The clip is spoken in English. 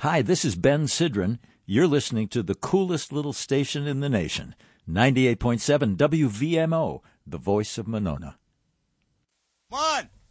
Hi, this is Ben Sidran. You're listening to the coolest little station in the nation, 98.7 WVMO, the voice of Monona. Come on!